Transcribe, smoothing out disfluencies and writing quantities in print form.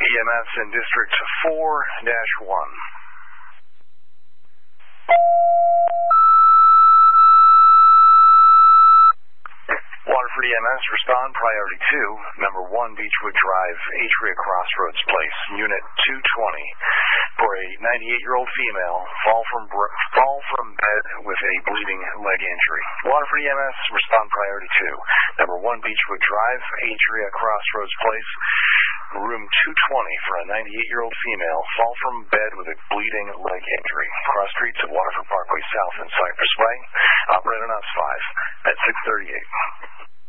EMS in District 4-1. Waterford EMS, respond priority 2, number 1 Beechwood Drive, Atria Crossroads Place, unit 220, for a 98-year-old female, fall from bed with a bleeding leg injury. Waterford EMS, respond priority 2, number 1 Beechwood Drive, Atria Crossroads Place, room 220 for a 98-year-old female, fall from bed with a bleeding leg injury. Cross streets at Waterford Parkway South and Cypress Way. Operator NOS 5 at 638.